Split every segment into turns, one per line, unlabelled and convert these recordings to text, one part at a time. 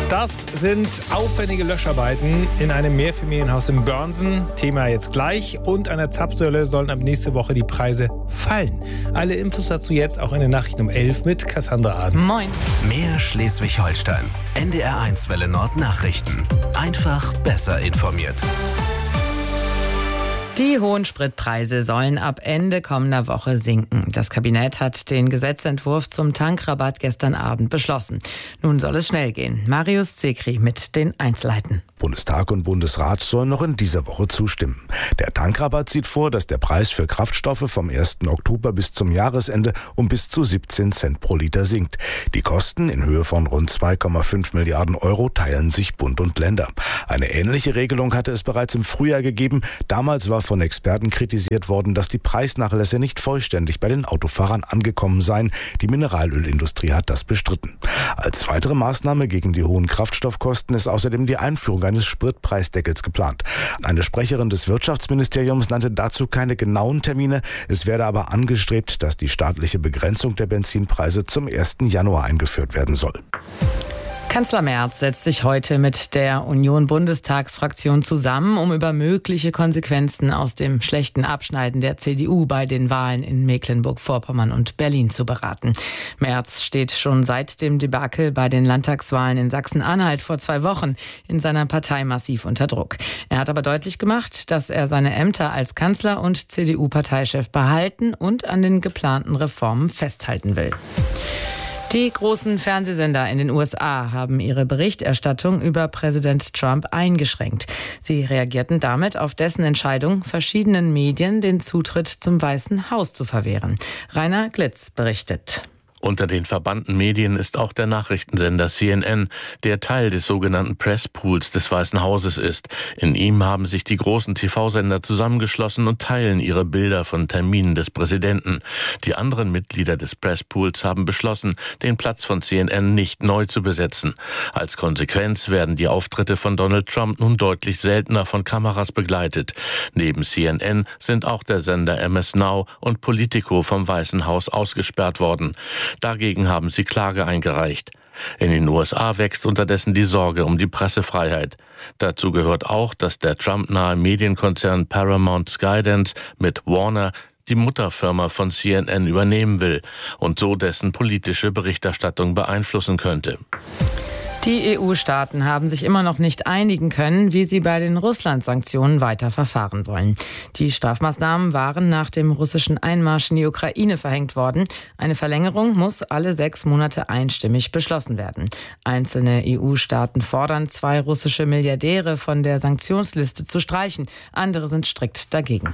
Das sind aufwendige Löscharbeiten in einem Mehrfamilienhaus in Börnsen. Thema jetzt gleich. Und an der Zapfsäule sollen ab nächste Woche die Preise fallen. Alle Infos dazu jetzt auch in den Nachrichten um 11 mit Cassandra Aden.
Moin.
Mehr Schleswig-Holstein. NDR1 Welle Nord Nachrichten. Einfach besser informiert.
Die hohen Spritpreise sollen ab Ende kommender Woche sinken. Das Kabinett hat den Gesetzentwurf zum Tankrabatt gestern Abend beschlossen. Nun soll es schnell gehen. Marius Zekri mit den Einzelheiten.
Bundestag und Bundesrat sollen noch in dieser Woche zustimmen. Der Tankrabatt sieht vor, dass der Preis für Kraftstoffe vom 1. Oktober bis zum Jahresende um bis zu 17 Cent pro Liter sinkt. Die Kosten in Höhe von rund 2,5 Milliarden Euro teilen sich Bund und Länder. Eine ähnliche Regelung hatte es bereits im Frühjahr gegeben. Damals war von Experten kritisiert worden, dass die Preisnachlässe nicht vollständig bei den Autofahrern angekommen seien. Die Mineralölindustrie hat das bestritten. Als weitere Maßnahme gegen die hohen Kraftstoffkosten ist außerdem die Einführung eines Spritpreisdeckels geplant. Eine Sprecherin des Wirtschaftsministeriums nannte dazu keine genauen Termine. Es werde aber angestrebt, dass die staatliche Begrenzung der Benzinpreise zum 1. Januar eingeführt werden soll.
Kanzler Merz setzt sich heute mit der Union-Bundestagsfraktion zusammen, um über mögliche Konsequenzen aus dem schlechten Abschneiden der CDU bei den Wahlen in Mecklenburg-Vorpommern und Berlin zu beraten. Merz steht schon seit dem Debakel bei den Landtagswahlen in Sachsen-Anhalt vor 2 Wochen in seiner Partei massiv unter Druck. Er hat aber deutlich gemacht, dass er seine Ämter als Kanzler und CDU-Parteichef behalten und an den geplanten Reformen festhalten will. Die großen Fernsehsender in den USA haben ihre Berichterstattung über Präsident Trump eingeschränkt. Sie reagierten damit auf dessen Entscheidung, verschiedenen Medien den Zutritt zum Weißen Haus zu verwehren. Rainer Glitz berichtet.
Unter den verbannten Medien ist auch der Nachrichtensender CNN, der Teil des sogenannten Presspools des Weißen Hauses ist. In ihm haben sich die großen TV-Sender zusammengeschlossen und teilen ihre Bilder von Terminen des Präsidenten. Die anderen Mitglieder des Presspools haben beschlossen, den Platz von CNN nicht neu zu besetzen. Als Konsequenz werden die Auftritte von Donald Trump nun deutlich seltener von Kameras begleitet. Neben CNN sind auch der Sender MS Now und Politico vom Weißen Haus ausgesperrt worden. Dagegen haben sie Klage eingereicht. In den USA wächst unterdessen die Sorge um die Pressefreiheit. Dazu gehört auch, dass der Trump-nahe Medienkonzern Paramount Skydance mit Warner die Mutterfirma von CNN übernehmen will und so dessen politische Berichterstattung beeinflussen könnte.
Die EU-Staaten haben sich immer noch nicht einigen können, wie sie bei den Russland-Sanktionen weiter verfahren wollen. Die Strafmaßnahmen waren nach dem russischen Einmarsch in die Ukraine verhängt worden. Eine Verlängerung muss alle 6 Monate einstimmig beschlossen werden. Einzelne EU-Staaten fordern, 2 russische Milliardäre von der Sanktionsliste zu streichen. Andere sind strikt dagegen.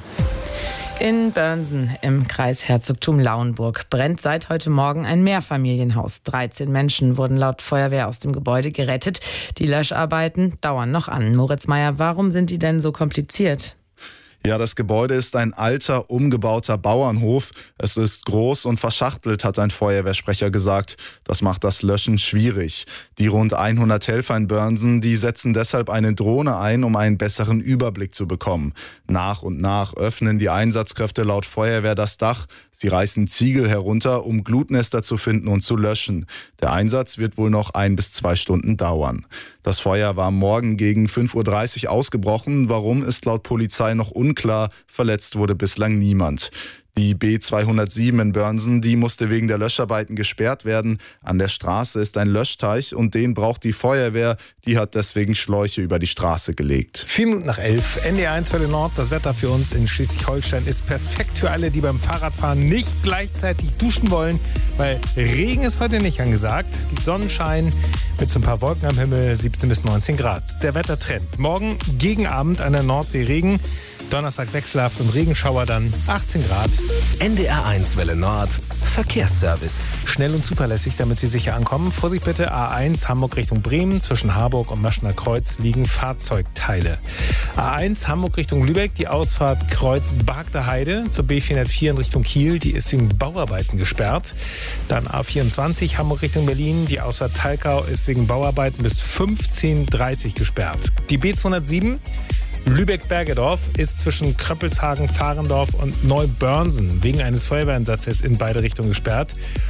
In Börnsen im Kreis Herzogtum Lauenburg brennt seit heute Morgen ein Mehrfamilienhaus. 13 Menschen wurden laut Feuerwehr aus dem Gebäude gerettet. Die Löscharbeiten dauern noch an. Moritz Meyer, warum sind die denn so kompliziert?
Ja, das Gebäude ist ein alter, umgebauter Bauernhof. Es ist groß und verschachtelt, hat ein Feuerwehrsprecher gesagt. Das macht das Löschen schwierig. Die rund 100 Helfer in Börnsen, die setzen deshalb eine Drohne ein, um einen besseren Überblick zu bekommen. Nach und nach öffnen die Einsatzkräfte laut Feuerwehr das Dach. Sie reißen Ziegel herunter, um Glutnester zu finden und zu löschen. Der Einsatz wird wohl noch 1 bis 2 Stunden dauern. Das Feuer war morgen gegen 5:30 Uhr ausgebrochen. Warum, ist laut Polizei noch unklar. Verletzt wurde bislang niemand. Die B207 in Börnsen, die musste wegen der Löscharbeiten gesperrt werden. An der Straße ist ein Löschteich und den braucht die Feuerwehr. Die hat deswegen Schläuche über die Straße gelegt.
4 Minuten nach 11, NDR1 Welle Nord. Das Wetter für uns in Schleswig-Holstein ist perfekt für alle, die beim Fahrradfahren nicht gleichzeitig duschen wollen, weil Regen ist heute nicht angesagt. Es gibt Sonnenschein mit so ein paar Wolken am Himmel, 17 bis 19 Grad. Der Wettertrend. Morgen gegen Abend an der Nordsee Regen. Donnerstag wechselhaft und Regenschauer, dann 18 Grad.
NDR1 Welle Nord, Verkehrsservice.
Schnell und zuverlässig, damit Sie sicher ankommen. Vorsicht bitte, A1 Hamburg Richtung Bremen. Zwischen Harburg und Maschener Kreuz liegen Fahrzeugteile. A1 Hamburg Richtung Lübeck, die Ausfahrt Kreuz Bargter Heide. Zur B404 in Richtung Kiel, die ist wegen Bauarbeiten gesperrt. Dann A24 Hamburg Richtung Berlin, die Ausfahrt Talkau ist wegen Bauarbeiten bis 15:30 Uhr gesperrt. Die B207 Lübeck-Bergedorf ist zwischen Kröppelshagen, Fahrendorf und Neubörnsen wegen eines Feuerwehreinsatzes in beide Richtungen gesperrt.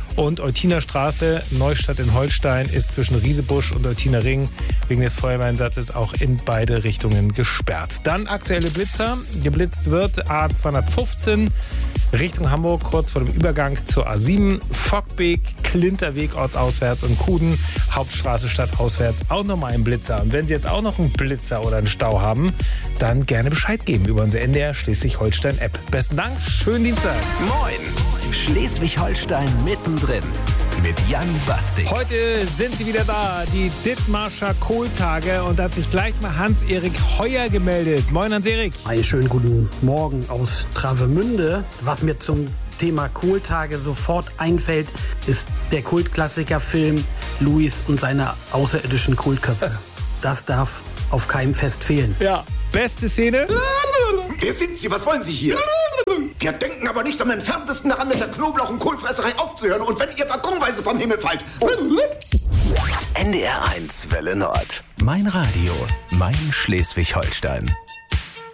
Und Eutiner Straße, Neustadt in Holstein, ist zwischen Riesebusch und Eutiner Ring wegen des Feuerwehreinsatzes auch in beide Richtungen gesperrt. Dann aktuelle Blitzer. Geblitzt wird A215 Richtung Hamburg, kurz vor dem Übergang zur A7. Fockbeek, Klinterweg ortsauswärts und Kuden, Hauptstraße stadtauswärts, auch nochmal ein Blitzer. Und wenn Sie jetzt auch noch einen Blitzer oder einen Stau haben, dann gerne Bescheid geben über unsere NDR Schleswig-Holstein-App. Besten Dank, schönen Dienstag.
Moin, Schleswig-Holstein mittendrin mit Jan Bastik.
Heute sind sie wieder da, die Dithmarscher Kohltage, und da hat sich gleich mal Hans-Erik Heuer gemeldet. Moin Hans-Erik.
Einen schönen guten Morgen aus Travemünde. Was mir zum Thema Kohltage sofort einfällt, ist der Kultklassikerfilm Louis und seine außerirdischen Kohlköpfe. Das darf auf keinem Fest fehlen.
Ja, beste Szene.
Wer sind Sie? Was wollen Sie hier? Wir denken aber nicht am entferntesten daran, mit der Knoblauch- und Kohlfresserei aufzuhören. Und wenn ihr waggonweise vom Himmel fallt.
NDR 1 Welle Nord. Mein Radio, mein Schleswig-Holstein.